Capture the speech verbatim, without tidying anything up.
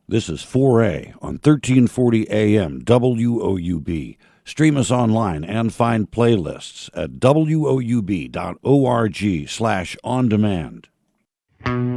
This is four A on thirteen forty A M W O U B. Stream us online and find playlists at woub.org slash on demand.